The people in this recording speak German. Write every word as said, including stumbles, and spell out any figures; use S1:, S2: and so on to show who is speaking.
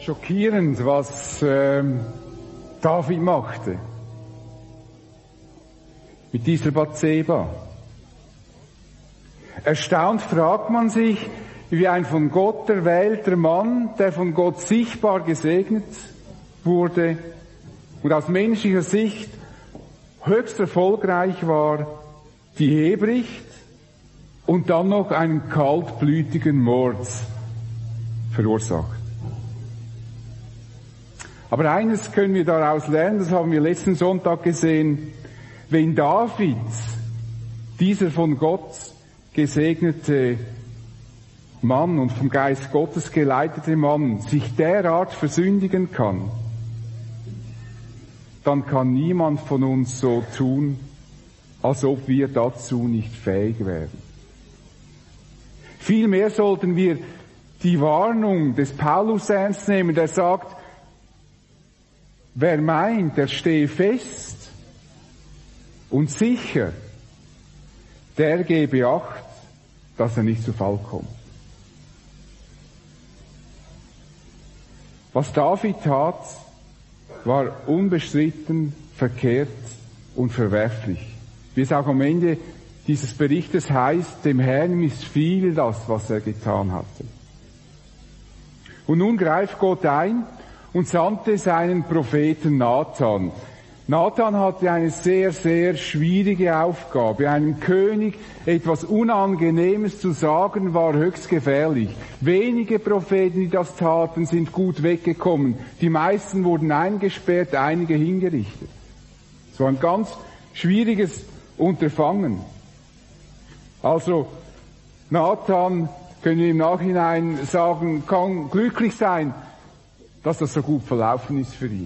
S1: Schockierend, was ähm, David machte mit dieser Bathseba. Erstaunt fragt man sich, wie ein von Gott erwählter Mann, der von Gott sichtbar gesegnet wurde und aus menschlicher Sicht höchst erfolgreich war, die Ehe bricht und dann noch einen kaltblütigen Mord verursacht. Aber eines können wir daraus lernen, das haben wir letzten Sonntag gesehen: Wenn David, dieser von Gott gesegnete Mann und vom Geist Gottes geleitete Mann, sich derart versündigen kann, dann kann niemand von uns so tun, als ob wir dazu nicht fähig wären. Vielmehr sollten wir die Warnung des Paulus ernst nehmen, der sagt, wer meint, er stehe fest und sicher, der gebe Acht, dass er nicht zu Fall kommt. Was David tat, war unbestritten verkehrt und verwerflich. Wie es auch am Ende dieses Berichtes heißt, dem Herrn missfiel das, was er getan hatte. Und nun greift Gott ein und sandte seinen Propheten Nathan. Nathan hatte eine sehr, sehr schwierige Aufgabe. Einem König etwas Unangenehmes zu sagen, war höchst gefährlich. Wenige Propheten, die das taten, sind gut weggekommen. Die meisten wurden eingesperrt, einige hingerichtet. Es war ein ganz schwieriges Unterfangen. Also, Nathan, können wir im Nachhinein sagen, kann glücklich sein, dass das so gut verlaufen ist für ihn.